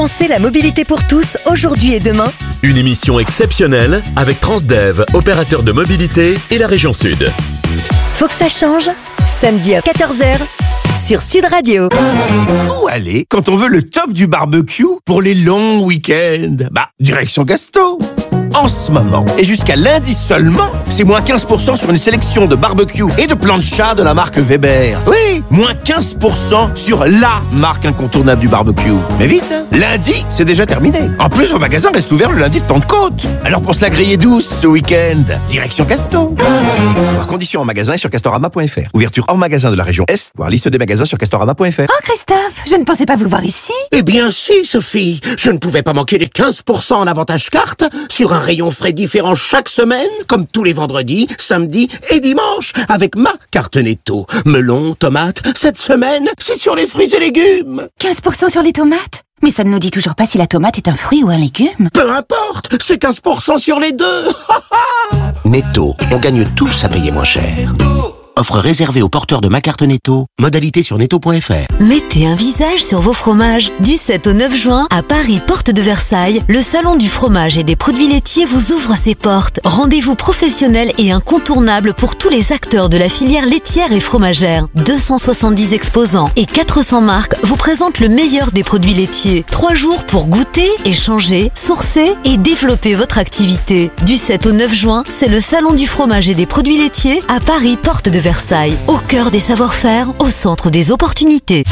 Pensez la mobilité pour tous, aujourd'hui et demain. Une émission exceptionnelle avec Transdev, opérateur de mobilité et la région Sud. Faut que ça change. Samedi à 14h sur Sud Radio. Où aller quand on veut le top du barbecue pour les longs week-ends? Direction Casto. En ce moment, et jusqu'à lundi seulement, c'est moins 15% sur une sélection de barbecue et de plancha de la marque Weber. Oui, moins 15% sur la marque incontournable du barbecue. Mais vite, hein, lundi, c'est déjà terminé. En plus, vos magasins restent ouverts le lundi de Pentecôte. Alors pour se la griller douce ce week-end, direction Casto. Voir conditions en magasin et sur castorama.fr. Ouverture hors magasin de la région Est, voir liste des magasins sur castorama.fr. Oh Christophe, je ne pensais pas vous voir ici. Eh bien si, Sophie, je ne pouvais pas manquer les 15% en avantage carte sur un rayon frais différent chaque semaine, comme tous les vendredis, samedis et dimanches, avec ma carte Netto. Melon, tomates, cette semaine, c'est sur les fruits et légumes. 15% sur les tomates? Mais ça ne nous dit toujours pas si la tomate est un fruit ou un légume. Peu importe, c'est 15% sur les deux. Netto, on gagne tous à payer moins cher. Offre réservée aux porteurs de ma carte Netto. Modalité sur netto.fr. Mettez un visage sur vos fromages. Du 7 au 9 juin, à Paris, porte de Versailles, le salon du fromage et des produits laitiers vous ouvre ses portes. Rendez-vous professionnel et incontournable pour tous les acteurs de la filière laitière et fromagère. 270 exposants et 400 marques vous présentent le meilleur des produits laitiers. 3 jours pour goûter, échanger, sourcer et développer votre activité. Du 7 au 9 juin, c'est le salon du fromage et des produits laitiers à Paris, porte de Versailles, au cœur des savoir-faire, au centre des opportunités.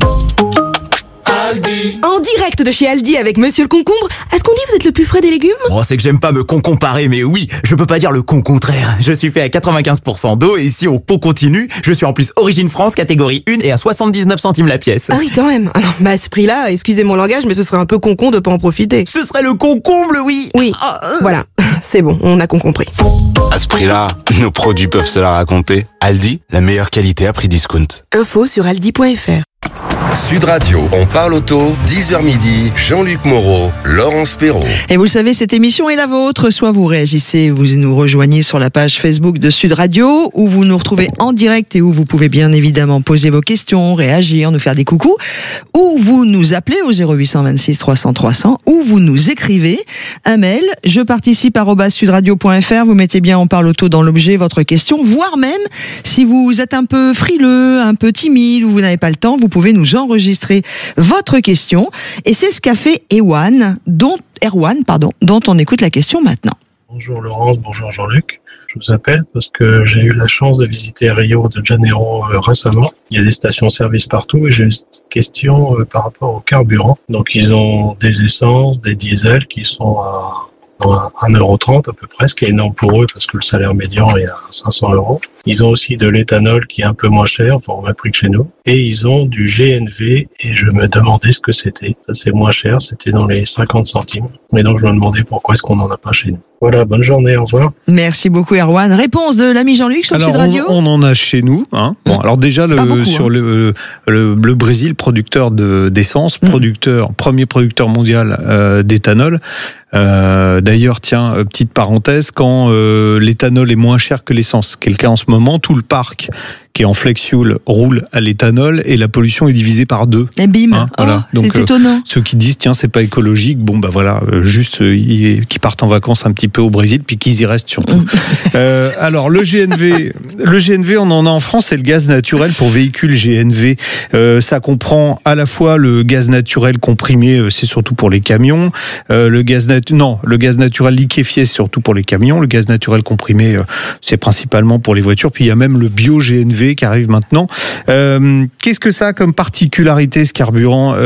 Aldi. En direct de chez Aldi avec Monsieur le Concombre. Est-ce qu'on dit que vous êtes le plus frais des légumes? Oh, c'est que j'aime pas me comparer, mais oui, je peux pas dire le contraire. Je suis fait à 95% d'eau et si on continue, je suis en plus Origine France, catégorie 1 et à 79 centimes la pièce. Ah oui, quand même. Alors, à ce prix-là, excusez mon langage, mais ce serait un peu concon de pas en profiter. Ce serait le concomble, oui. Oui, voilà. C'est bon, on a compris. À ce prix-là, nos produits peuvent se la raconter. Aldi, la meilleure qualité à prix discount. Info sur aldi.fr. Sud Radio, on parle auto, 10h midi, Jean-Luc Moreau, Laurence Perrault. Et vous le savez, cette émission est la vôtre. Soit vous réagissez, vous nous rejoignez sur la page Facebook de Sud Radio, où vous nous retrouvez en direct et où vous pouvez bien évidemment poser vos questions, réagir, nous faire des coucous, ou vous nous appelez au 0826 300 300, ou vous nous écrivez un mail, je participe @sudradio.fr, vous mettez bien on parle auto dans l'objet, votre question, voire même, si vous êtes un peu frileux, un peu timide, ou vous n'avez pas le temps, vous pouvez nous enregistrer votre question. Et c'est ce qu'a fait Erwan, dont on écoute la question maintenant. Bonjour Laurence, bonjour Jean-Luc. Je vous appelle parce que j'ai eu la chance de visiter Rio de Janeiro récemment. Il y a des stations-service partout et j'ai une question par rapport au carburant. Donc ils ont des essences, des diesels qui sont à 1,30€ à peu près, ce qui est énorme pour eux parce que le salaire médian est à 500€. Ils ont aussi de l'éthanol qui est un peu moins cher, enfin au même prix que chez nous. Et ils ont du GNV et je me demandais ce que c'était. Ça c'est moins cher, c'était dans les 50 centimes. Mais donc je me demandais pourquoi est-ce qu'on n'en a pas chez nous. Voilà, bonne journée, au revoir. Merci beaucoup Erwan. Réponse de l'ami Jean-Luc sur Sud Radio. On en a chez nous. Hein. Bon, alors déjà sur le Brésil, producteur d'essence, premier producteur mondial d'éthanol. D'ailleurs, tiens, petite parenthèse, quand l'éthanol est moins cher que l'essence, quel cas en ce moment, tout le parc qui est en flex fuel roule à l'éthanol et la pollution est divisée par 2. Et bim, hein, voilà. Donc, c'est étonnant. Ceux qui disent tiens c'est pas écologique, bon bah voilà, juste qui partent en vacances un petit peu au Brésil puis qu'ils y restent surtout. Alors le GNV on en a en France, c'est le gaz naturel pour véhicules GNV. Ça comprend à la fois le gaz naturel comprimé, c'est surtout pour les camions, le gaz naturel liquéfié c'est surtout pour les camions, le gaz naturel comprimé c'est principalement pour les voitures, puis il y a même le bio-GNV qui arrive maintenant. Qu'est-ce que ça a comme particularité ce carburant?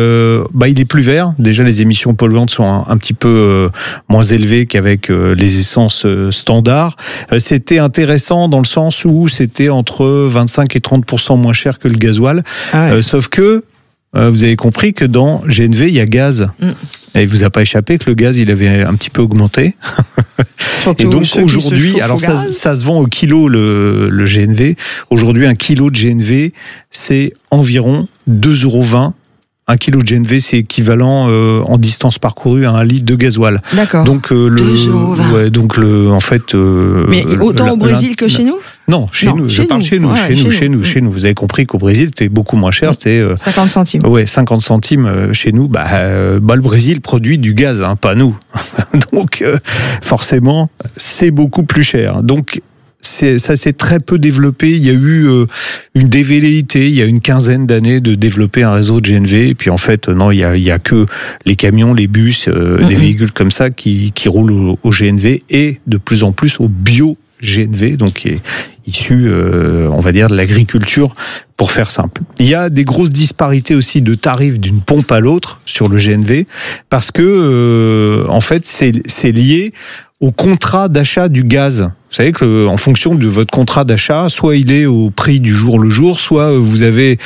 Il est plus vert. Déjà les émissions polluantes sont un petit peu moins élevées qu'avec les essences standards. C'était intéressant dans le sens où c'était entre 25 et 30% moins cher que le gasoil. Sauf que vous avez compris que dans GNV il y a gaz. Et il vous a pas échappé que le gaz il avait un petit peu augmenté. Et donc aujourd'hui, alors ça se vend au kilo le GNV. Aujourd'hui, un kilo de GNV, c'est environ 2,20 € 1 kilo de GNV, c'est équivalent en distance parcourue à 1 litre de gasoil. D'accord. Donc en fait. Mais autant au Brésil que chez nous ? Non, chez nous. Je parle chez nous. Vous avez compris qu'au Brésil, c'était beaucoup moins cher. C'était 50 centimes. Ouais, 50 centimes chez nous. Le Brésil produit du gaz, pas nous. Donc forcément, c'est beaucoup plus cher. Donc ça s'est très peu développé. Il y a eu une dévelléité, il y a une quinzaine d'années de développer un réseau de GNV. Et puis en fait, non, il y a que les camions, les bus, les véhicules comme ça qui roulent au GNV et de plus en plus au bio-GNV, donc qui est issu, on va dire, de l'agriculture, pour faire simple. Il y a des grosses disparités aussi de tarifs d'une pompe à l'autre sur le GNV, parce que en fait, c'est lié au contrat d'achat du gaz. Vous savez qu'en fonction de votre contrat d'achat, soit il est au prix du jour le jour, soit vous avez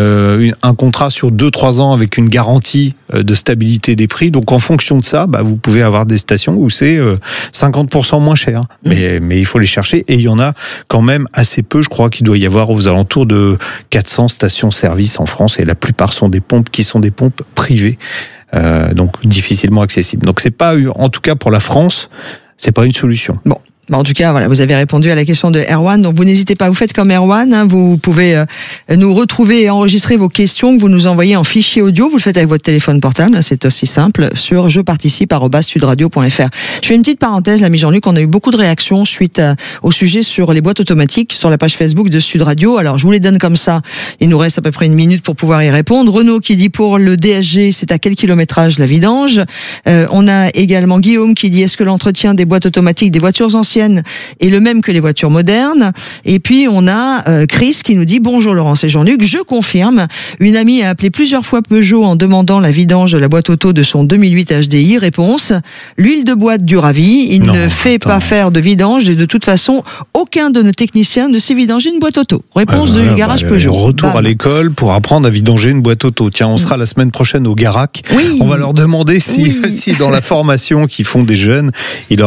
un contrat sur 2-3 ans avec une garantie de stabilité des prix. Donc en fonction de ça, vous pouvez avoir des stations où c'est 50% moins cher. Mais il faut les chercher, et il y en a quand même assez peu. Je crois qu'il doit y avoir aux alentours de 400 stations-service en France, et la plupart sont des pompes qui sont des pompes privées. Donc difficilement accessible. Donc c'est pas, en tout cas pour la France, c'est pas une solution. Bon. En tout cas, voilà, vous avez répondu à la question de Erwan. Donc, vous n'hésitez pas, vous faites comme Erwan. Vous pouvez nous retrouver et enregistrer vos questions que vous nous envoyez en fichier audio. Vous le faites avec votre téléphone portable. C'est aussi simple sur jeparticipe@sudradio.fr. Je fais une petite parenthèse, l'ami Jean-Luc. On a eu beaucoup de réactions suite au sujet sur les boîtes automatiques sur la page Facebook de Sud Radio. Alors, je vous les donne comme ça. Il nous reste à peu près 1 minute pour pouvoir y répondre. Renaud qui dit pour le DSG, c'est à quel kilométrage la vidange? On a également Guillaume qui dit est-ce que l'entretien des boîtes automatiques des voitures anciennes est le même que les voitures modernes? Et puis on a Chris qui nous dit bonjour Laurence et Jean-Luc, je confirme, une amie a appelé plusieurs fois Peugeot en demandant la vidange de la boîte auto de son 2008 HDI. Réponse, l'huile de boîte du Ravi, il ne fait pas faire de vidange et de toute façon aucun de nos techniciens ne sait vidanger une boîte auto. Réponse du garage Peugeot. Retour à l'école pour apprendre à vidanger une boîte auto. Tiens, on sera la semaine prochaine au Garac. Oui. On va leur demander si dans la formation qu'ils font des jeunes, il y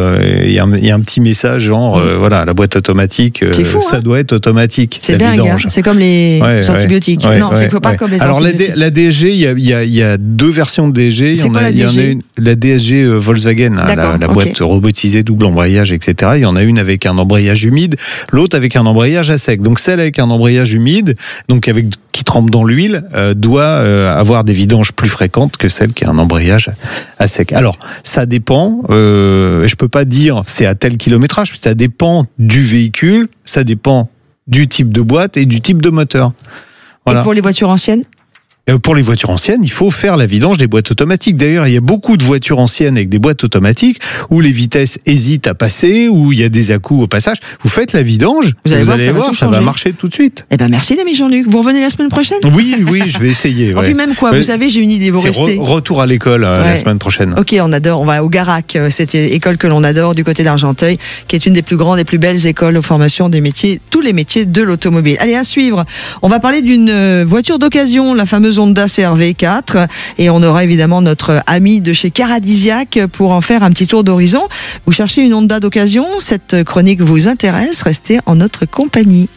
a un petit message genre voilà, la boîte automatique, fou, ça doit être automatique. C'est dingue, hein. C'est comme les antibiotiques. Non, c'est pas comme les antibiotiques. Alors la DSG, il y a 2 versions de DSG. Il y en a une, la DSG Volkswagen, la boîte robotisée, double embrayage, etc. Il y en a une avec un embrayage humide, l'autre avec un embrayage à sec. Donc celle avec un embrayage humide, donc qui trempe dans l'huile, doit avoir des vidanges plus fréquentes que celle qui a un embrayage à sec. Alors ça dépend. Je peux pas dire c'est à tel kilométrage. Ça dépend du véhicule, ça dépend du type de boîte et du type de moteur. Voilà. Et pour les voitures anciennes ? Pour les voitures anciennes, il faut faire la vidange des boîtes automatiques. D'ailleurs, il y a beaucoup de voitures anciennes avec des boîtes automatiques où les vitesses hésitent à passer, où il y a des à-coups au passage. Vous faites la vidange, vous allez voir, ça va marcher tout de suite. Eh ben merci l'ami Jean-Luc. Vous revenez la semaine prochaine ? Oui, je vais essayer. Et puis même quoi, vous savez, j'ai une idée, vous restez. Retour à l'école la semaine prochaine. Ok, on adore, on va au Garac, cette école que l'on adore du côté d'Argenteuil, qui est une des plus grandes et plus belles écoles aux formations des métiers, tous les métiers de l'automobile. Allez, à suivre, on va parler d'une voiture d'occasion, la fameuse Honda CR-V 4, et on aura évidemment notre ami de chez Caradisiac pour en faire un petit tour d'horizon. Vous cherchez une Honda d'occasion, cette chronique vous intéresse, restez en notre compagnie.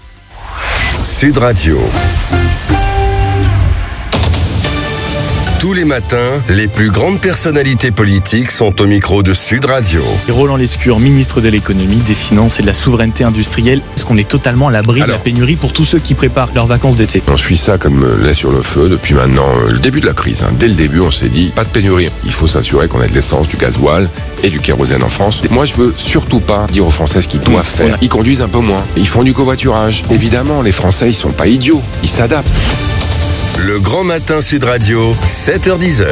Sud Radio. Tous les matins, les plus grandes personnalités politiques sont au micro de Sud Radio. Roland Lescure, ministre de l'économie, des finances et de la souveraineté industrielle. Est-ce qu'on est totalement à l'abri de la pénurie pour tous ceux qui préparent leurs vacances d'été? On suit ça comme lait sur le feu depuis maintenant le début de la crise. Dès le début, on s'est dit, pas de pénurie. Il faut s'assurer qu'on ait de l'essence, du gasoil et du kérosène en France. Moi, je veux surtout pas dire aux Français ce qu'ils doivent faire. Ils conduisent un peu moins. Ils font du covoiturage. Évidemment, les Français, ils sont pas idiots. Ils s'adaptent. Le Grand Matin Sud Radio, 7h-10h.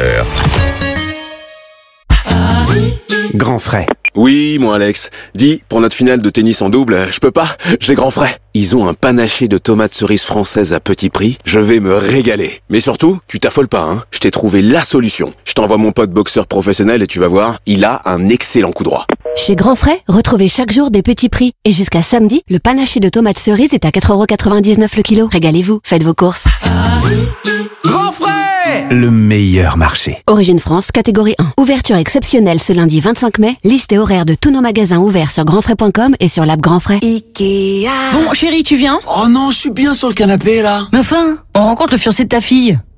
Grand frais. Oui, moi Alex. Dis, pour notre finale de tennis en double, je peux pas, j'ai grand frais. Ils ont un panaché de tomates cerises françaises à petit prix, je vais me régaler. Mais surtout, tu t'affoles pas, hein. Je t'ai trouvé la solution. Je t'envoie mon pote boxeur professionnel et tu vas voir, il a un excellent coup droit. Chez Grand Frais, retrouvez chaque jour des petits prix. Et jusqu'à samedi, le panaché de tomates cerises est à 4,99€ le kilo. Régalez-vous, faites vos courses. Grand Frais! Le meilleur marché. Origine France, catégorie 1. Ouverture exceptionnelle ce lundi 25 mai. Liste et horaire de tous nos magasins ouverts sur grandfrais.com et sur l'app Grand Frais. Ikea. Bon, chérie, tu viens? Oh non, je suis bien sur le canapé, là. Mais enfin, on rencontre le fiancé de ta fille.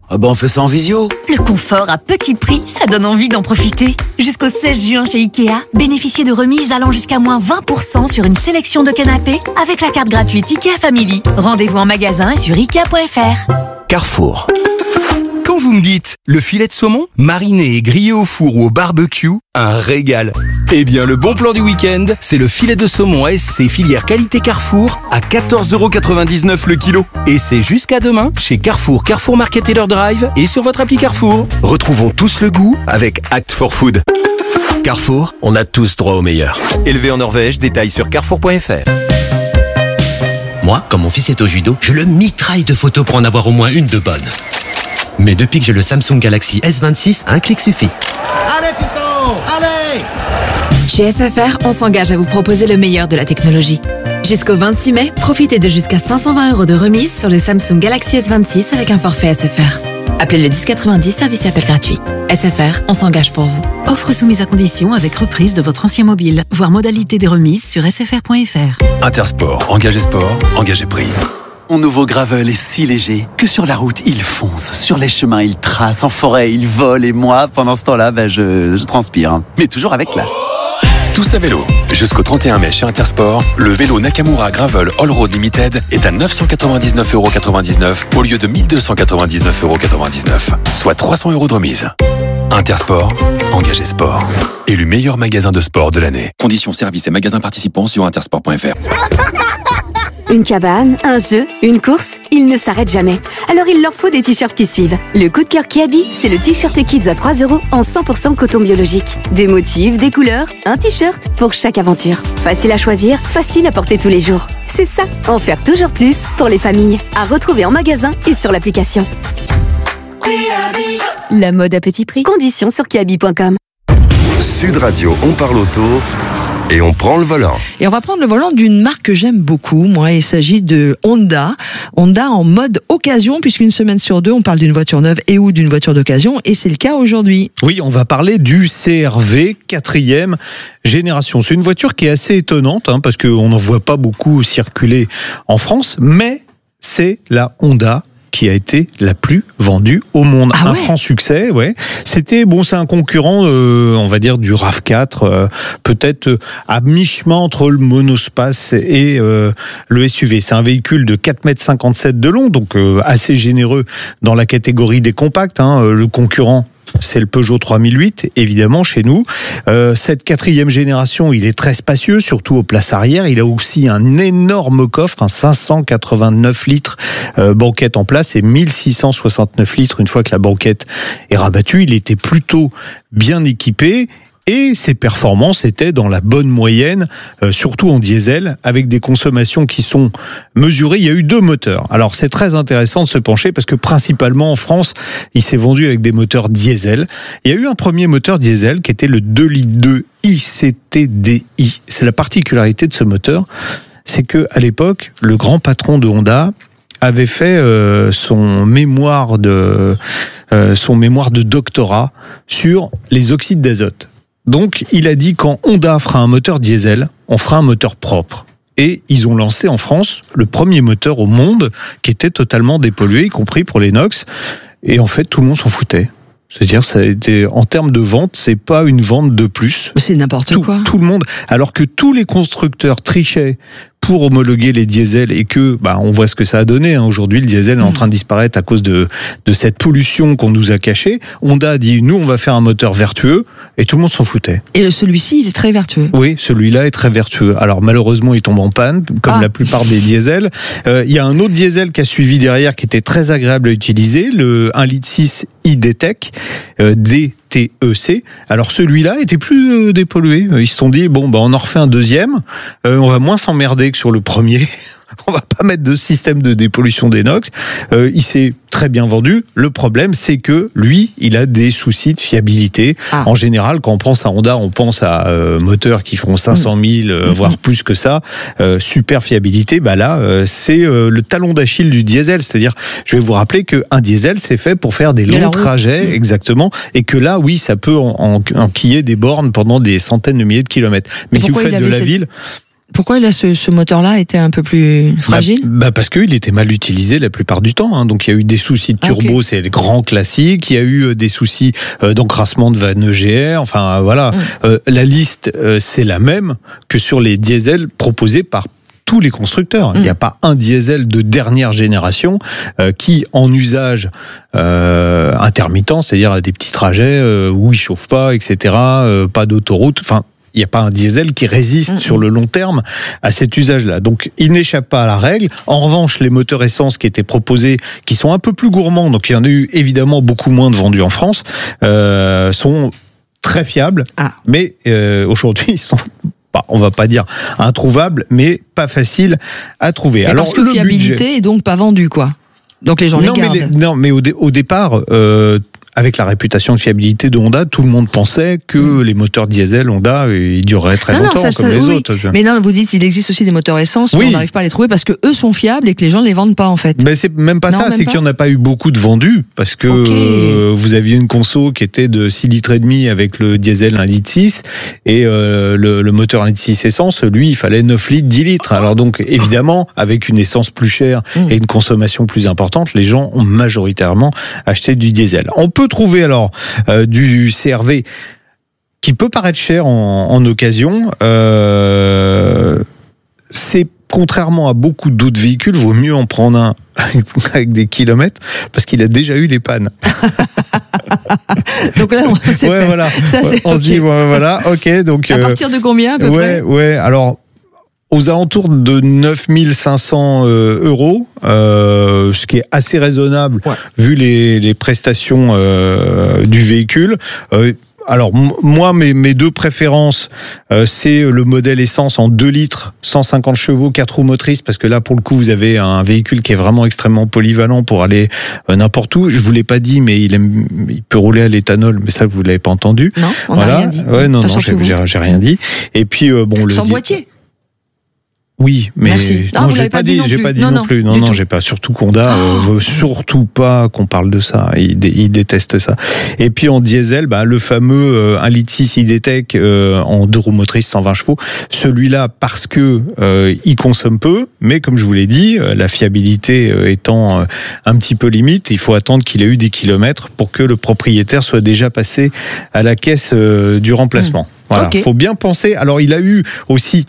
Ah ben on fait ça en visio. Le confort à petit prix, ça donne envie d'en profiter. Jusqu'au 16 juin chez Ikea, bénéficiez de remises allant jusqu'à moins 20% sur une sélection de canapés avec la carte gratuite Ikea Family. Rendez-vous en magasin et sur Ikea.fr. Carrefour. Quand vous me dites le filet de saumon, mariné et grillé au four ou au barbecue, un régal. Eh bien, le bon plan du week-end, c'est le filet de saumon ASC filière qualité Carrefour à 14,99€ le kilo. Et c'est jusqu'à demain chez Carrefour, Carrefour Market Taylor Drive et sur votre appli Carrefour. Retrouvons tous le goût avec Act for Food. Carrefour, on a tous droit au meilleur. Élevé en Norvège, détails sur carrefour.fr. Moi, quand mon fils est au judo, je le mitraille de photos pour en avoir au moins une de bonne. Mais depuis que j'ai le Samsung Galaxy S26, un clic suffit. Allez fiston, allez! Chez SFR, on s'engage à vous proposer le meilleur de la technologie. Jusqu'au 26 mai, profitez de jusqu'à 520€ de remise sur le Samsung Galaxy S26 avec un forfait SFR. Appelez le 1090, service et appel gratuit. SFR, on s'engage pour vous. Offre soumise à condition avec reprise de votre ancien mobile. Voir modalité des remises sur sfr.fr. Intersport, engagez sport, engagez prix. Mon nouveau Gravel est si léger que sur la route, il fonce. Sur les chemins, il trace. En forêt, il vole. Et moi, pendant ce temps-là, je transpire. Mais toujours avec classe. Tous à vélo. Jusqu'au 31 mai chez Intersport, le vélo Nakamura Gravel All Road Limited est à 999,99€ au lieu de 1299,99€, soit 300€ de remise. Intersport, engagez sport. Élu meilleur magasin de sport de l'année. Conditions, services et magasins participants sur intersport.fr. Une cabane, un jeu, une course, ils ne s'arrêtent jamais. Alors il leur faut des t-shirts qui suivent. Le coup de cœur Kiabi, c'est le t-shirt Kids à 3€ en 100% coton biologique. Des motifs, des couleurs, un t-shirt pour chaque aventure. Facile à choisir, facile à porter tous les jours. C'est ça, en faire toujours plus pour les familles. À retrouver en magasin et sur l'application. La mode à petit prix. Conditions sur kiabi.com. Sud Radio, on parle auto et on prend le volant. Et on va prendre le volant d'une marque que j'aime beaucoup, moi. Il s'agit de Honda. Honda en mode occasion, puisqu'une semaine sur deux, on parle d'une voiture neuve et ou d'une voiture d'occasion. Et c'est le cas aujourd'hui. Oui, on va parler du CR-V 4e génération. C'est une voiture qui est assez étonnante, parce qu'on n'en voit pas beaucoup circuler en France, mais c'est la Honda qui a été la plus vendue au monde. Un franc succès, ouais. C'est un concurrent, on va dire, du RAV4, peut-être à mi-chemin entre le monospace et le SUV. C'est un véhicule de 4,57 m de long, donc assez généreux dans la catégorie des compacts. Le concurrent, c'est le Peugeot 3008, évidemment, chez nous. Cette 4e génération, il est très spacieux, surtout aux places arrière. Il a aussi un énorme coffre, un 589 litres banquette en place et 1669 litres une fois que la banquette est rabattue. Il était plutôt bien équipé. Et ses performances étaient dans la bonne moyenne, surtout en diesel, avec des consommations qui sont mesurées. Il y a eu 2 moteurs. Alors c'est très intéressant de se pencher parce que principalement en France, il s'est vendu avec des moteurs diesel. Il y a eu un premier moteur diesel qui était le 2,2 litres ICTDI. C'est la particularité de ce moteur, c'est que à l'époque, le grand patron de Honda avait fait son mémoire de doctorat sur les oxydes d'azote. Donc, il a dit quand Honda fera un moteur diesel, on fera un moteur propre. Et ils ont lancé en France le premier moteur au monde qui était totalement dépollué, y compris pour les NOx. Et en fait, tout le monde s'en foutait. C'est-à-dire, ça a été, en termes de vente, c'est pas une vente de plus. C'est n'importe quoi. Tout le monde. Alors que tous les constructeurs trichaient pour homologuer les diesels et que, on voit ce que ça a donné. Aujourd'hui, le diesel est en train de disparaître à cause de cette pollution qu'on nous a cachée. Honda a dit, nous, on va faire un moteur vertueux et tout le monde s'en foutait. Et celui-ci, il est très vertueux. Oui, celui-là est très vertueux. Alors, malheureusement, il tombe en panne, comme la plupart des diesels. Il y a un autre diesel qui a suivi derrière qui était très agréable à utiliser, le 1,6 litre e-Detec, DTEC. Alors celui-là était plus dépollué. Ils se sont dit, on en refait un deuxième, on va moins s'emmerder que sur le premier. On va pas mettre de système de dépollution des NOx. Il s'est très bien vendu. Le problème, c'est que lui, il a des soucis de fiabilité. En général, quand on pense à Honda, on pense à moteurs qui font 500 000, voire plus que ça. Super fiabilité. Là, c'est le talon d'Achille du diesel. C'est-à-dire, je vais vous rappeler qu'un diesel, c'est fait pour faire des longs trajets, exactement. Et que là, oui, ça peut enquiller des bornes pendant des centaines de milliers de kilomètres. Mais si vous faites de la ville... Pourquoi là, ce moteur-là était un peu plus fragile ? Parce qu'il était mal utilisé la plupart du temps. Hein. Donc il y a eu des soucis de turbo, c'est les grands classiques. Il y a eu des soucis d'encrassement de vannes EGR. Enfin voilà, la liste c'est la même que sur les diesels proposés par tous les constructeurs. Il n'y a pas un diesel de dernière génération qui, en usage intermittent, c'est-à-dire à des petits trajets où il chauffe pas, etc., pas d'autoroute, enfin. Il n'y a pas un diesel qui résiste sur le long terme à cet usage-là. Donc, il n'échappe pas à la règle. En revanche, les moteurs essence qui étaient proposés, qui sont un peu plus gourmands, donc il y en a eu évidemment beaucoup moins de vendus en France, sont très fiables. Mais aujourd'hui, ils sont... on va pas dire introuvables, mais pas faciles à trouver. Et alors, parce que fiabilité est donc pas vendue, quoi. Donc les gens les gardent. Mais au départ... avec la réputation de fiabilité de Honda, tout le monde pensait que les moteurs diesel Honda, ils dureraient très longtemps comme les autres. Mais là, vous dites il existe aussi des moteurs essence, mais on n'arrive pas à les trouver parce que eux sont fiables et que les gens ne les vendent pas en fait. Mais c'est même pas ça, c'est qu'il n'y en a pas eu beaucoup de vendus parce que vous aviez une conso qui était de 6 litres et demi avec le diesel 1 litre 6 et le moteur 1 litre 6 essence, lui, il fallait 9 litres 10 litres. Alors donc évidemment, avec une essence plus chère et une consommation plus importante, les gens ont majoritairement acheté du diesel. On peut trouver alors du CR-V qui peut paraître cher en occasion. C'est contrairement à beaucoup d'autres véhicules, vaut mieux en prendre un avec des kilomètres parce qu'il a déjà eu les pannes. Donc là, c'est fait. Voilà. Ça, on se dit voilà, ok. Donc à partir de combien à peu près ? Ouais. Alors. Aux alentours de 9 500 €, ce qui est assez raisonnable vu les prestations du véhicule. Alors moi, mes deux préférences, c'est le modèle essence en 2 litres, 150 chevaux, 4 roues motrices, parce que là, pour le coup, vous avez un véhicule qui est vraiment extrêmement polyvalent pour aller n'importe où. Je vous l'ai pas dit, mais il peut rouler à l'éthanol, mais ça, vous l'avez pas entendu. Non, on n'a rien dit. Ouais, non, j'ai rien dit. Et puis sans boîtier. Oui, mais non, j'ai pas dit non plus. Non, j'ai pas. Surtout qu'Honda veut surtout pas qu'on parle de ça. Il déteste ça. Et puis en diesel, le fameux 1 litre 6 e-tech en 2 roues motrices 120 chevaux. Celui-là, parce que il consomme peu, mais comme je vous l'ai dit, la fiabilité étant un petit peu limite, il faut attendre qu'il ait eu des kilomètres pour que le propriétaire soit déjà passé à la caisse du remplacement. Voilà, faut bien penser. Alors, il a eu aussi,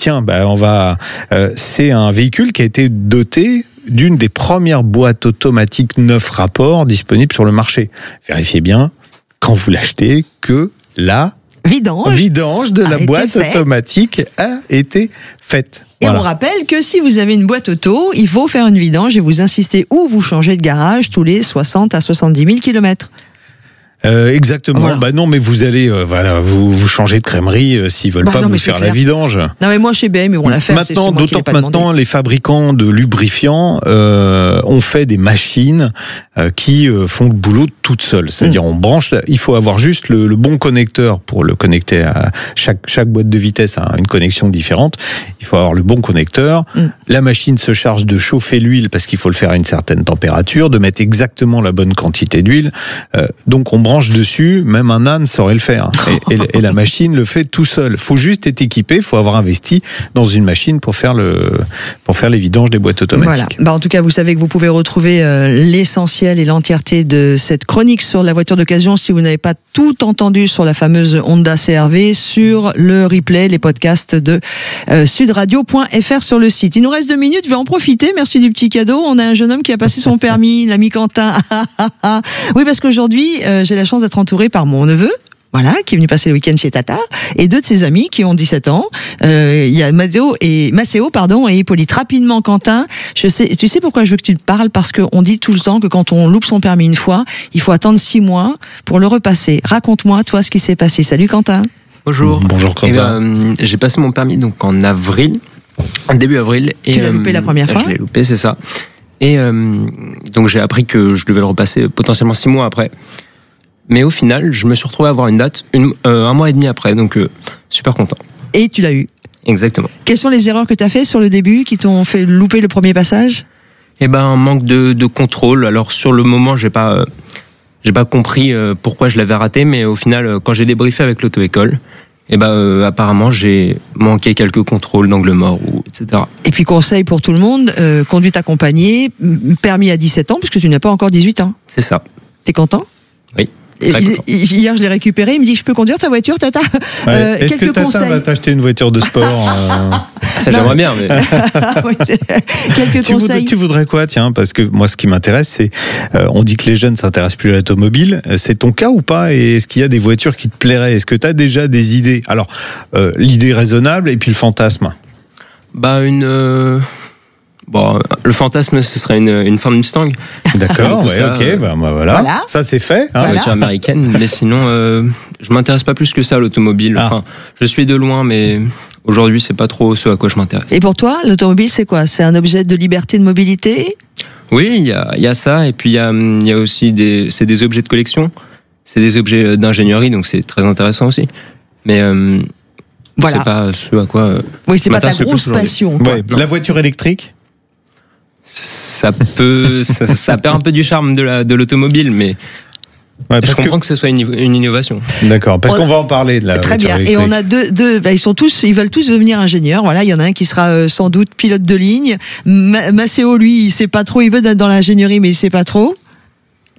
c'est un véhicule qui a été doté d'une des premières boîtes automatiques 9 rapports disponibles sur le marché. Vérifiez bien, quand vous l'achetez, que la vidange de la boîte automatique a été faite. Et on rappelle que si vous avez une boîte auto, il faut faire une vidange et vous insistez ou vous changez de garage tous les 60 à 70 000 kilomètres. Exactement. Voilà. Non, mais vous allez, vous changez de crèmerie s'ils veulent pas vous faire la vidange. Non, mais moi chez BM, ils vont la faire. D'autant que maintenant, les fabricants de lubrifiants ont fait des machines qui font le boulot toutes seules. C'est-à-dire, on branche. Il faut avoir juste le bon connecteur pour le connecter à chaque boîte de vitesse a une connexion différente. Il faut avoir le bon connecteur. La machine se charge de chauffer l'huile parce qu'il faut le faire à une certaine température, de mettre exactement la bonne quantité d'huile. Donc, on branche dessus, même un âne saurait le faire. Et la machine le fait tout seul. Il faut juste être équipé, il faut avoir investi dans une machine pour faire les vidanges des boîtes automatiques. Voilà. En tout cas, vous savez que vous pouvez retrouver l'essentiel et l'entièreté de cette chronique sur la voiture d'occasion si vous n'avez pas tout entendu sur la fameuse Honda CR-V sur le replay, les podcasts de sudradio.fr sur le site. Il nous reste 2 minutes, je vais en profiter. Merci du petit cadeau. On a un jeune homme qui a passé son permis, l'ami Quentin. Oui, parce qu'aujourd'hui, j'ai la chance d'être entourée par mon neveu. Voilà, qui est venu passer le week-end chez Tata, et 2 de ses amis qui ont 17 ans. Il y a Macéo et Hippolyte. Rapidement, Quentin, tu sais pourquoi je veux que tu te parles? Parce qu'on dit tout le temps que quand on loupe son permis une fois, il faut attendre 6 mois pour le repasser. Raconte-moi, toi, ce qui s'est passé. Salut, Quentin. Bonjour. Bonjour, Quentin. J'ai passé mon permis donc en avril, début avril. Tu l'as loupé la première fois? Je l'ai loupé, c'est ça. Et donc j'ai appris que je devais le repasser potentiellement 6 mois après. Mais au final, je me suis retrouvé à avoir une date 1 mois et demi après, donc super content. Et tu l'as eu? Exactement. Quelles sont les erreurs que tu as fait sur le début qui t'ont fait louper le premier passage? Un manque de contrôle. Alors sur le moment, j'ai pas compris pourquoi je l'avais raté, mais au final, quand j'ai débriefé avec l'auto-école, Et apparemment, j'ai manqué quelques contrôles d'angle mort, etc. Et puis conseil pour tout le monde, conduite accompagnée, permis à 17 ans, puisque tu n'as pas encore 18 ans. C'est ça. T'es content ? Oui. Hier, je l'ai récupéré, il me dit, je peux conduire ta voiture, Tata ? Est-ce que Tata va t'acheter une voiture de sport Ça, j'aimerais bien, mais... Quelques conseils. Tu voudrais quoi, tiens ? Parce que moi, ce qui m'intéresse, c'est... on dit que les jeunes ne s'intéressent plus à l'automobile. C'est ton cas ou pas ? Et est-ce qu'il y a des voitures qui te plairaient ? Est-ce que tu as déjà des idées ? Alors, l'idée raisonnable et puis le fantasme. Le fantasme, ce serait une Ford Mustang. D'accord, ok, voilà. Ça, c'est fait. Une voiture américaine, mais sinon, je m'intéresse pas plus que ça à l'automobile. Enfin, je suis de loin, mais aujourd'hui, c'est pas trop ce à quoi je m'intéresse. Et pour toi, l'automobile, c'est quoi ? C'est un objet de liberté de mobilité ? Oui, il y a ça, et puis il y a aussi c'est des objets de collection, c'est des objets d'ingénierie, donc c'est très intéressant aussi. Mais c'est pas ce à quoi. Oui, c'est pas ta grosse passion. La voiture électrique ? Ça perd un peu du charme de l'automobile, mais je comprends que ce soit une innovation. D'accord, parce qu'on va en parler de la Très voiture bien. électrique. Et on a ils veulent tous devenir ingénieurs. Voilà, il y en a un qui sera sans doute pilote de ligne. Maceo, lui, il sait pas trop. Il veut être dans l'ingénierie, mais il sait pas trop. Maceo ?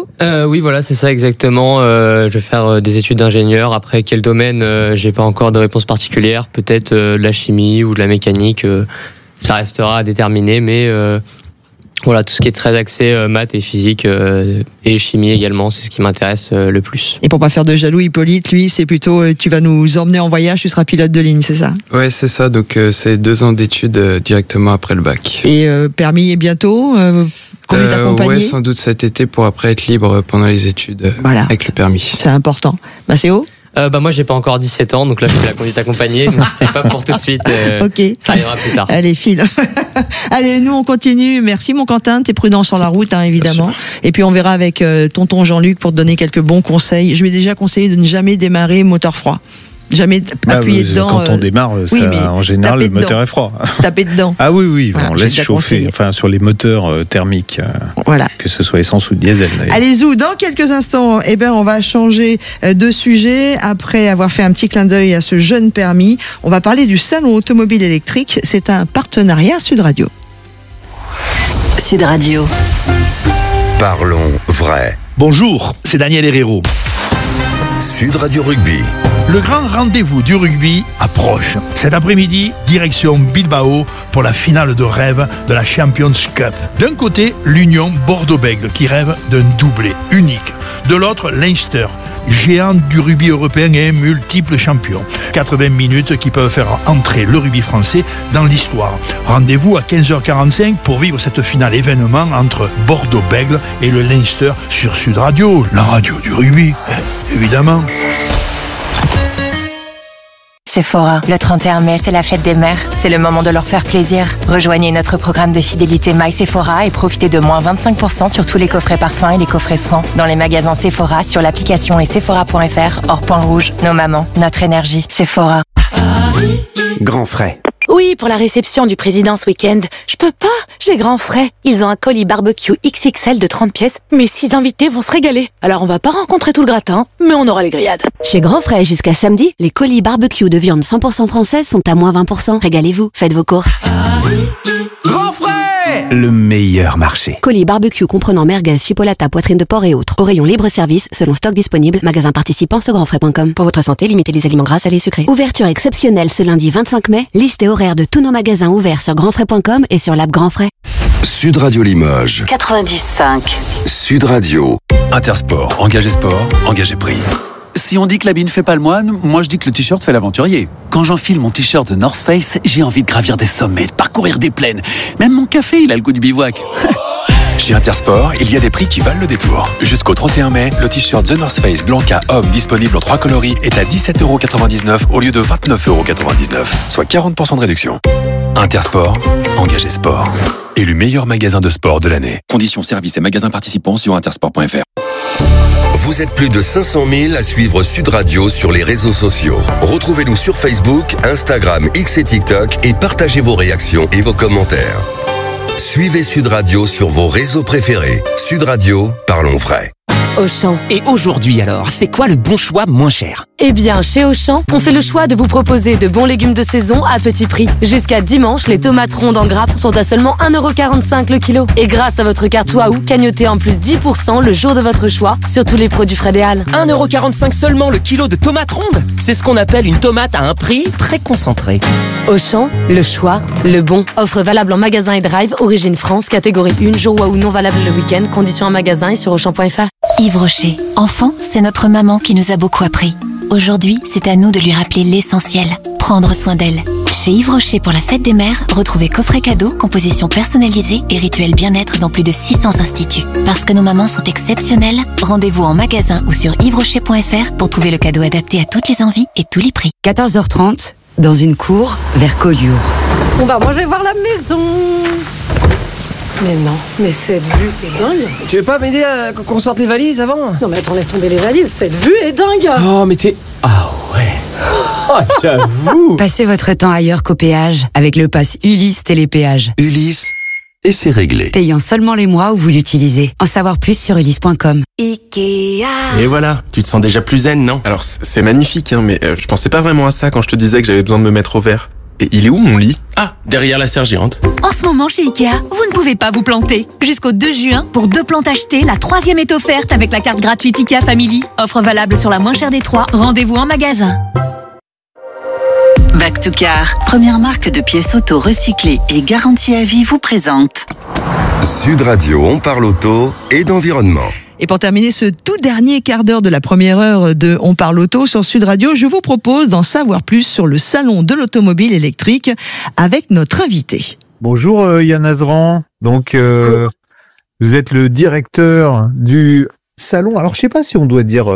Oui, voilà, c'est ça exactement. Je vais faire des études d'ingénieur. Après, quel domaine ? J'ai pas encore de réponse particulière. Peut-être de la chimie ou de la mécanique. Ça restera à déterminer, mais voilà, tout ce qui est très axé maths et physique et chimie également, c'est ce qui m'intéresse le plus. Et pour pas faire de jaloux, Hippolyte, lui, c'est plutôt tu vas nous emmener en voyage, tu seras pilote de ligne, c'est ça ? Ouais, c'est ça. Donc c'est 2 ans d'études directement après le bac. Et permis est bientôt conduite accompagnée ? Ouais, sans doute cet été pour après être libre pendant les études avec le permis. C'est important. Maceo ? Moi, j'ai pas encore 17 ans, donc là, je fais la conduite accompagnée, donc c'est pas pour tout de suite. Ok. Ça arrivera plus tard. Allez, file. Allez, nous, on continue. Merci, mon Quentin. T'es prudent sur la route, évidemment. Et puis, on verra avec tonton Jean-Luc pour te donner quelques bons conseils. Je lui ai déjà conseillé de ne jamais démarrer moteur froid. Jamais appuyer dedans. Quand on démarre, en général, le moteur est froid. Taper dedans. Ah oui, voilà, on laisse chauffer. Enfin, sur les moteurs thermiques, que ce soit essence ou diesel. Allez, Zou, dans quelques instants, on va changer de sujet. Après avoir fait un petit clin d'œil à ce jeune permis, on va parler du salon automobile électrique. C'est un partenariat Sud Radio. Sud Radio. Parlons vrai. Bonjour, c'est Daniel Herrero. Sud Radio Rugby. Le grand rendez-vous du rugby approche. Cet après-midi, direction Bilbao pour la finale de rêve de la Champions Cup. D'un côté, l'Union Bordeaux-Bègles qui rêve d'un doublé unique. De l'autre, Leinster, géant du rugby européen et multiple champion. 80 minutes qui peuvent faire entrer le rugby français dans l'histoire. Rendez-vous à 15h45 pour vivre cette finale événement entre Bordeaux-Bègles et le Leinster sur Sud Radio, la radio du rugby, évidemment. Sephora, le 31 mai, c'est la fête des mères. C'est le moment de leur faire plaisir. Rejoignez notre programme de fidélité My Sephora et profitez de moins 25% sur tous les coffrets parfums et les coffrets soins. Dans les magasins Sephora, sur l'application et sephora.fr, hors point rouge. Nos mamans, notre énergie. Sephora. Grand frais. Oui, pour la réception du président ce week-end. Je peux pas, j'ai grand frais. Ils ont un colis barbecue XXL de 30 pièces. Mes 6 invités vont se régaler. Alors on va pas rencontrer tout le gratin, mais on aura les grillades. Chez Grand Frais, jusqu'à samedi, les colis barbecue de viande 100% française sont à moins 20%. Régalez-vous, faites vos courses. Grand frais, le meilleur marché. Colis barbecue comprenant merguez, chipolata, poitrine de porc et autres. Au rayon libre-service, selon stock disponible. Magasin participant sur grandfrais.com. Pour votre santé, limitez les aliments gras, salés et sucrés. Ouverture exceptionnelle ce lundi 25 mai. Liste et horaire de tous nos magasins ouverts sur grandfrais.com et sur l'app Grand Frais. Sud Radio Limoges. 90.5. Sud Radio. Intersport, engagé sport, engagé prix. Si on dit que l'habit ne fait pas le moine, moi je dis que le t-shirt fait l'aventurier. Quand j'enfile mon t-shirt The North Face, j'ai envie de gravir des sommets, de parcourir des plaines. Même mon café, il a le goût du bivouac. Chez Intersport, il y a des prix qui valent le détour. Jusqu'au 31 mai, le t-shirt The North Face Blanca homme disponible en 3 coloris est à 17,99€ au lieu de 29,99€, soit 40% de réduction. Intersport, engagé sport. Élu meilleur magasin de sport de l'année. Conditions, services et magasins participants sur intersport.fr. Vous êtes plus de 500 000 à suivre Sud Radio sur les réseaux sociaux. Retrouvez-nous sur Facebook, Instagram, X et TikTok et partagez vos réactions et vos commentaires. Suivez Sud Radio sur vos réseaux préférés. Sud Radio, parlons vrai. Auchan. Et aujourd'hui alors, c'est quoi le bon choix moins cher ? Eh bien, chez Auchan, on fait le choix de vous proposer de bons légumes de saison à petit prix. Jusqu'à dimanche, les tomates rondes en grappe sont à seulement 1,45€ le kilo. Et grâce à votre carte Waouh, cagnotez en plus 10% le jour de votre choix sur tous les produits frais des Halles. 1,45€ seulement le kilo de tomates rondes. C'est ce qu'on appelle une tomate à un prix très concentré. Auchan, le choix, le bon. Offre valable en magasin et drive, origine France, catégorie 1, jour Waouh non valable le week-end, conditions en magasin et sur Auchan.fr. Yves Rocher. Enfant, c'est notre maman qui nous a beaucoup appris. Aujourd'hui, c'est à nous de lui rappeler l'essentiel, prendre soin d'elle. Chez Yves Rocher pour la fête des mères, retrouvez coffret cadeau, composition personnalisée et rituel bien-être dans plus de 600 instituts. Parce que nos mamans sont exceptionnelles, rendez-vous en magasin ou sur yvesrocher.fr pour trouver le cadeau adapté à toutes les envies et tous les prix. 14h30, dans une cour vers Collioure. Bon bah moi je vais voir la maison. Mais non, mais cette vue est dingue. Tu veux pas m'aider à qu'on sorte les valises avant? Non mais attends, laisse tomber les valises, cette vue est dingue. Oh mais t'es... Ah ouais. Oh j'avoue. Passez votre temps ailleurs qu'au péage avec le pass Ulysse Télépéage. Ulysse, et c'est réglé. Payant seulement les mois où vous l'utilisez. En savoir plus sur ulysse.com. Ikea. Et voilà, tu te sens déjà plus zen, non? Alors c'est magnifique, hein, mais je pensais pas vraiment à ça quand je te disais que j'avais besoin de me mettre au vert. Et il est où mon lit? Ah, derrière la serre géante. En ce moment chez Ikea, vous ne pouvez pas vous planter. Jusqu'au 2 juin, pour 2 plantes achetées, la 3e est offerte avec la carte gratuite Ikea Family. Offre valable sur la moins chère des 3. Rendez-vous en magasin. Back to Car, première marque de pièces auto recyclées et garantie à vie, vous présente Sud Radio, on parle auto et d'environnement. Et pour terminer ce tout dernier quart d'heure de la première heure de On parle auto sur Sud Radio, je vous propose d'en savoir plus sur le salon de l'automobile électrique avec notre invité. Bonjour Yann Azran. Donc vous êtes le directeur du salon. Alors je sais pas si on doit dire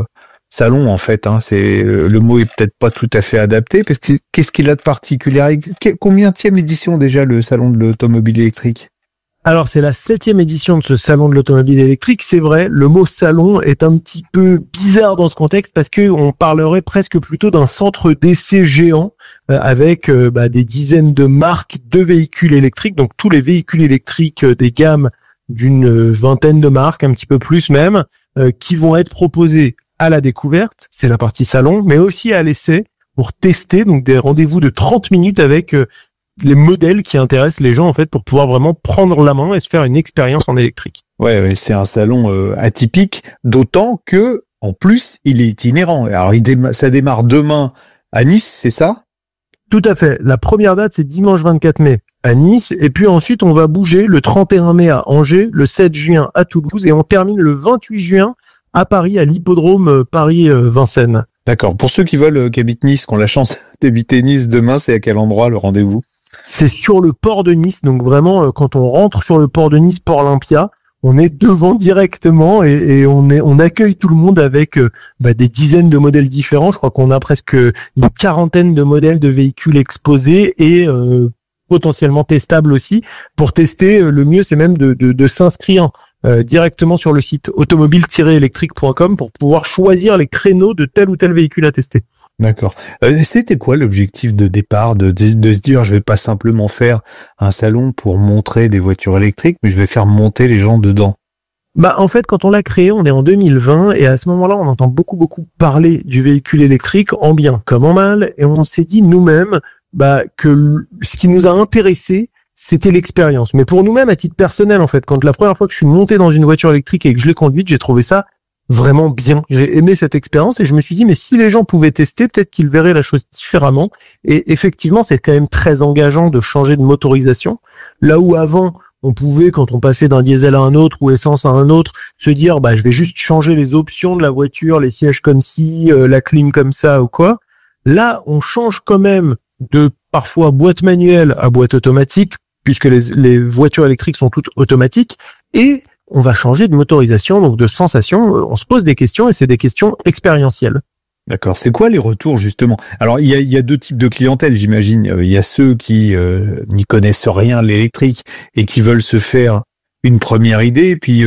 salon en fait. Hein, c'est le mot est peut-être pas tout à fait adapté parce que qu'est-ce qu'il a de particulier? Combienième édition déjà le salon de l'automobile électrique? Alors, c'est la 7e édition de ce salon de l'automobile électrique. C'est vrai, le mot salon est un petit peu bizarre dans ce contexte parce que on parlerait presque plutôt d'un centre d'essai géant avec des dizaines de marques de véhicules électriques. Donc, tous les véhicules électriques des gammes d'une vingtaine de marques, un petit peu plus même, qui vont être proposés à la découverte. C'est la partie salon, mais aussi à l'essai pour tester. Donc, des rendez-vous de 30 minutes avec les modèles qui intéressent les gens en fait pour pouvoir vraiment prendre la main et se faire une expérience en électrique. Ouais, c'est un salon atypique, d'autant que en plus il est itinérant. Alors ça démarre demain à Nice, c'est ça? Tout à fait. La première date c'est dimanche 24 mai à Nice et puis ensuite on va bouger le 31 mai à Angers, le 7 juin à Toulouse et on termine le 28 juin à Paris à l'hippodrome Paris-Vincennes. D'accord. Pour ceux qui veulent qui habitent Nice, qui ont la chance d'habiter Nice demain, c'est à quel endroit le rendez-vous? C'est sur le port de Nice, donc vraiment quand on rentre sur le port de Nice, port Olympia, on est devant directement et on accueille tout le monde avec des dizaines de modèles différents. Je crois qu'on a presque une quarantaine de modèles de véhicules exposés et potentiellement testables aussi. Pour tester, le mieux c'est même de s'inscrire directement sur le site automobile-électrique.com pour pouvoir choisir les créneaux de tel ou tel véhicule à tester. D'accord. C'était quoi l'objectif de départ de se dire je vais pas simplement faire un salon pour montrer des voitures électriques, mais je vais faire monter les gens dedans? En fait, quand on l'a créé, on est en 2020 et à ce moment-là, on entend beaucoup parler du véhicule électrique en bien comme en mal et on s'est dit nous-mêmes que ce qui nous a intéressé, c'était l'expérience. Mais pour nous-mêmes, à titre personnel, en fait, quand la première fois que je suis monté dans une voiture électrique et que je l'ai conduite, j'ai trouvé ça vraiment bien. J'ai aimé cette expérience et je me suis dit, mais si les gens pouvaient tester, peut-être qu'ils verraient la chose différemment. Et effectivement, c'est quand même très engageant de changer de motorisation. Là où avant, on pouvait, quand on passait d'un diesel à un autre ou essence à un autre, se dire, je vais juste changer les options de la voiture, les sièges comme ci, la clim comme ça ou quoi. Là, on change quand même de parfois boîte manuelle à boîte automatique, puisque les voitures électriques sont toutes automatiques et on va changer de motorisation, donc de sensation. On se pose des questions et c'est des questions expérientielles. D'accord. C'est quoi les retours, justement? Alors, il y a deux types de clientèle, j'imagine. Il y a ceux qui n'y connaissent rien de l'électrique et qui veulent se faire une première idée. Puis,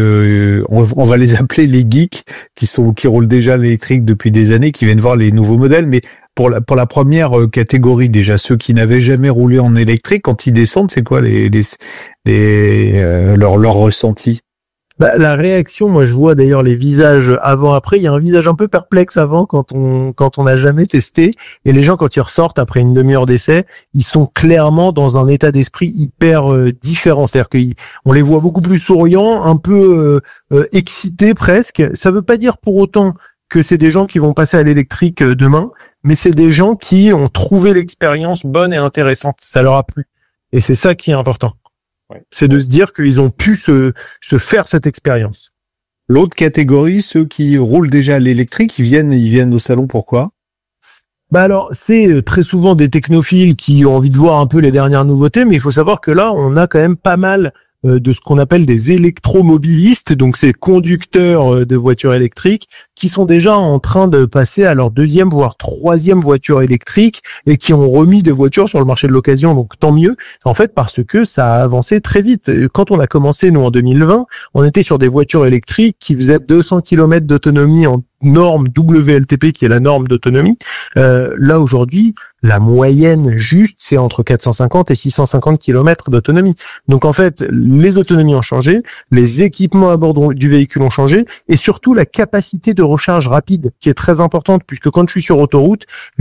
on va les appeler les geeks qui roulent déjà l'électrique depuis des années, qui viennent voir les nouveaux modèles. Mais pour la première catégorie, déjà, ceux qui n'avaient jamais roulé en électrique, quand ils descendent, c'est quoi leur ressenti? La réaction, moi je vois d'ailleurs les visages avant-après. Il y a un visage un peu perplexe avant quand on n'a jamais testé. Et les gens, quand ils ressortent après une demi-heure d'essai, ils sont clairement dans un état d'esprit hyper différent. C'est-à-dire qu'on les voit beaucoup plus souriants, un peu excités presque. Ça veut pas dire pour autant que c'est des gens qui vont passer à l'électrique demain, mais c'est des gens qui ont trouvé l'expérience bonne et intéressante. Ça leur a plu. Et c'est ça qui est important. Ouais. C'est de se dire qu'ils ont pu se faire cette expérience. L'autre catégorie, ceux qui roulent déjà à l'électrique, ils viennent au salon pourquoi? Alors, c'est très souvent des technophiles qui ont envie de voir un peu les dernières nouveautés, mais il faut savoir que là, on a quand même pas mal de ce qu'on appelle des électromobilistes, donc ces conducteurs de voitures électriques qui sont déjà en train de passer à leur deuxième voire troisième voiture électrique et qui ont remis des voitures sur le marché de l'occasion, donc tant mieux, en fait, parce que ça a avancé très vite. Quand on a commencé, nous, en 2020, on était sur des voitures électriques qui faisaient 200 km d'autonomie en norme WLTP, qui est la norme d'autonomie. Là, aujourd'hui, la moyenne juste, c'est entre 450 et 650 km d'autonomie. Donc, en fait, les autonomies ont changé, les équipements à bord du véhicule ont changé, et surtout la capacité de recharge rapide, qui est très importante, puisque quand je suis sur autoroute,